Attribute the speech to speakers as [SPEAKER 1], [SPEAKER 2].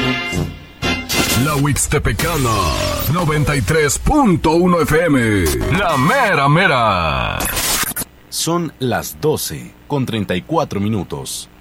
[SPEAKER 1] La Huixtepecana, 93.1 FM. La mera mera.
[SPEAKER 2] Son las 12:34.